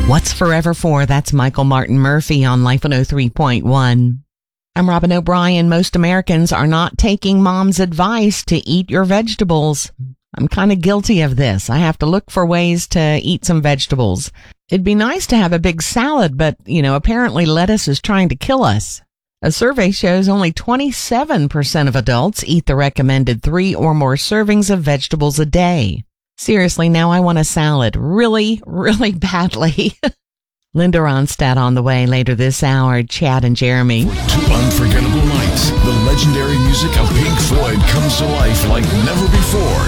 What's Forever For? That's Michael Martin Murphey on Life 103.1. I'm Robin O'Brien. Most Americans are not taking mom's advice to eat your vegetables. I'm kind of guilty of this. I have to look for ways to eat some vegetables. It'd be nice to have a big salad, but, apparently lettuce is trying to kill us. A survey shows only 27% of adults eat the recommended 3 or more servings of vegetables a day. Seriously, now I want a salad really, really badly. Linda Ronstadt on the way later this hour. Chad and Jeremy. For 2 unforgettable nights, the legendary music of Pink Floyd comes to life like never before.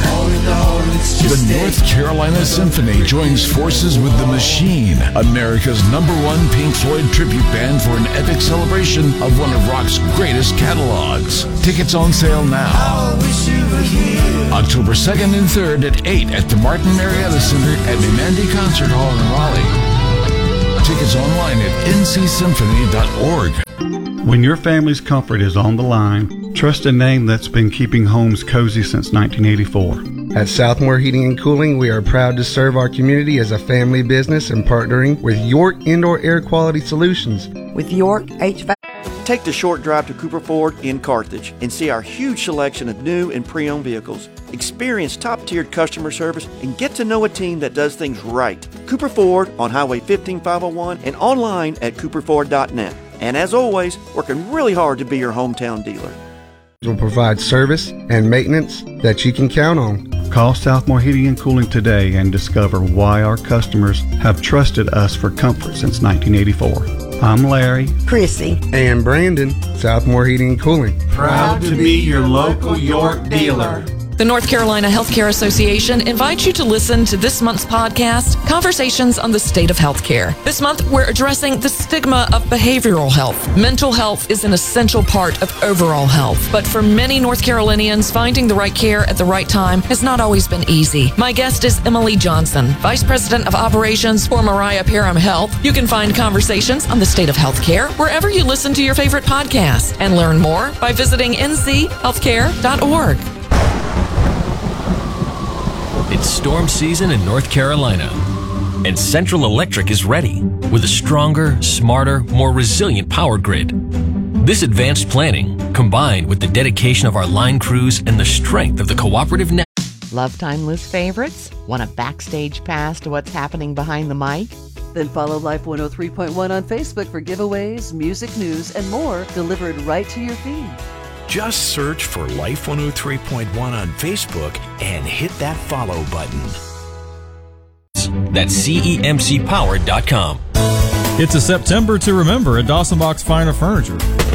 The North Carolina Symphony joins forces with The Machine, America's #1 Pink Floyd tribute band, for an epic celebration of one of rock's greatest catalogs. Tickets on sale now. October 2nd and 3rd at 8 at the Martin Marietta Center at Vivendi Concert Hall in Raleigh. Tickets online at ncsymphony.org. When your family's comfort is on the line, trust a name that's been keeping homes cozy since 1984. At Southmore Heating and Cooling, we are proud to serve our community as a family business and partnering with York Indoor Air Quality Solutions. With York HVAC. Take the short drive to Cooper Ford in Carthage and see our huge selection of new and pre-owned vehicles. Experience top-tiered customer service and get to know a team that does things right. Cooper Ford on Highway 15501 and online at cooperford.net. And as always, working really hard to be your hometown dealer. Will provide service and maintenance that you can count on. Call Southmore Heating and Cooling today and discover why our customers have trusted us for comfort since 1984. I'm Larry, Chrissy, and Brandon. Southmore Heating and Cooling. Proud to be your local York dealer. The North Carolina Healthcare Association invites you to listen to this month's podcast, Conversations on the State of Healthcare. This month, we're addressing the stigma of behavioral health. Mental health is an essential part of overall health, but for many North Carolinians, finding the right care at the right time has not always been easy. My guest is Emily Johnson, Vice President of Operations for Mariah Parham Health. You can find Conversations on the State of Healthcare wherever you listen to your favorite podcast, and learn more by visiting nchealthcare.org. It's storm season in North Carolina, and Central Electric is ready with a stronger, smarter, more resilient power grid. This advanced planning, combined with the dedication of our line crews and the strength of the cooperative network. Love Timeless Favorites? Want a backstage pass to what's happening behind the mic? Then follow Life 103.1 on Facebook for giveaways, music news, and more delivered right to your feed. Just search for Life 103.1 on Facebook and hit that follow button. That's CEMCpower.com. It's a September to remember at Dawson Box Finer Furniture.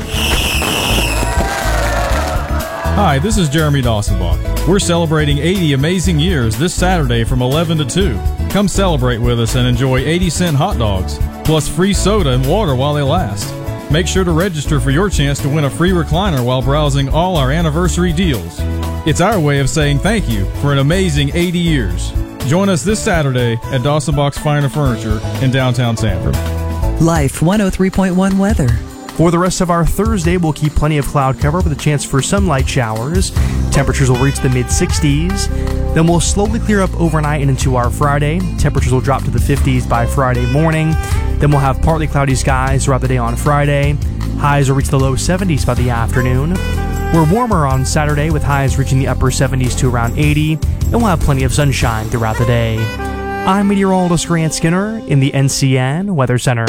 Hi, this is Jeremy Dawsonbach. We're celebrating 80 amazing years this Saturday from 11 to 2. Come celebrate with us and enjoy 80-cent hot dogs, plus free soda and water while they last. Make sure to register for your chance to win a free recliner while browsing all our anniversary deals. It's our way of saying thank you for an amazing 80 years. Join us this Saturday at Dawson Box Finer Furniture in downtown Sanford. Life 103.1 weather. For the rest of our Thursday, we'll keep plenty of cloud cover with a chance for some light showers. Temperatures will reach the mid-60s. Then we'll slowly clear up overnight and into our Friday. Temperatures will drop to the 50s by Friday morning. Then we'll have partly cloudy skies throughout the day on Friday. Highs will reach the low 70s by the afternoon. We're warmer on Saturday with highs reaching the upper 70s to around 80. And we'll have plenty of sunshine throughout the day. I'm meteorologist Grant Skinner in the NCN Weather Center.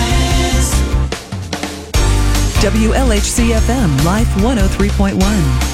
WLHC-FM Life 103.1.